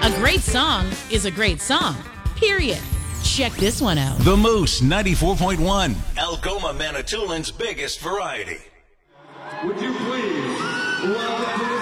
A great song is a great song, period. Check this one out. The Moose 94.1, Algoma, Manitoulин's biggest variety. Would you please welcome